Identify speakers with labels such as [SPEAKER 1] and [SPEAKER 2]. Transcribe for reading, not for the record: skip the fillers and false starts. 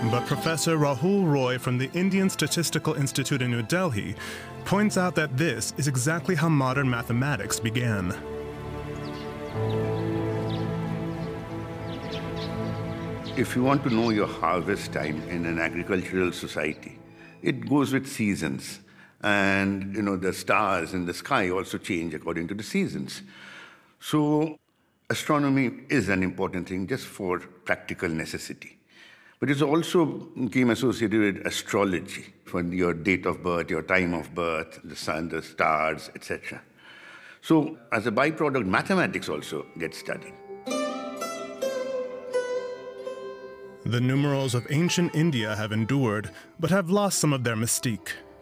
[SPEAKER 1] But Professor Rahul Roy from the Indian Statistical Institute in New Delhi points out that this is exactly how modern mathematics began.
[SPEAKER 2] If you want to know your harvest time in an agricultural society, it goes with seasons. And the stars in the sky also change according to the seasons. So astronomy is an important thing just for practical necessity. But it also became associated with astrology for your date of birth, your time of birth, the sun, the stars, etc. So as a byproduct, mathematics also gets studied.
[SPEAKER 1] The numerals of ancient India have endured, but have lost some of their mystique.